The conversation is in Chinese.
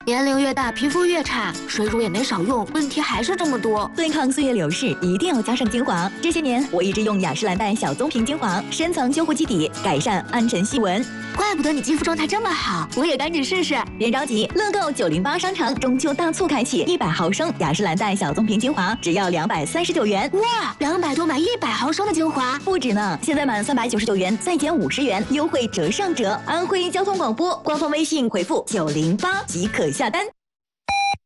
年龄越大，皮肤越差，水乳也没少用，问题还是这么多。 对抗岁月流逝，一定要加上精华。这些年，我一直用雅诗兰黛小棕瓶精华，深层修护基底，改善暗沉细纹。 怪不得你肌肤状态这么好，我也赶紧试试。 别着急，乐购908商城中秋大促开启，100毫升雅诗兰黛小棕瓶精华只要239元。 哇，200多买100毫升的精华， 不止呢！现在满399元再减50元，优惠折上折。安徽交通广播官方微信回复908即可下单。